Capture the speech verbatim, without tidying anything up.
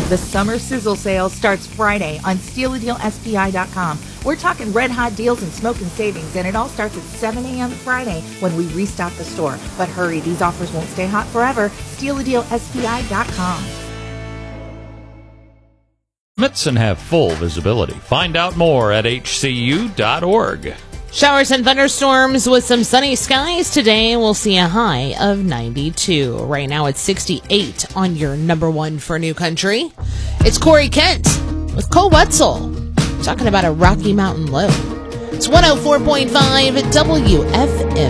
The summer sizzle sale starts Friday on steal a deal S P I dot com. We're talking red hot deals and smoking savings, and it all starts at seven a.m. Friday when we restock the store. But hurry, these offers won't stay hot forever. steal a deal S P I dot com. And have full visibility. Find out more at H C U dot org. Showers and thunderstorms with some sunny skies today. We'll see a high of ninety-two. Right now it's sixty-eight on your number one for New Country. It's Corey Kent with Cole Wetzel talking about a Rocky Mountain low. It's one oh four point five W F M.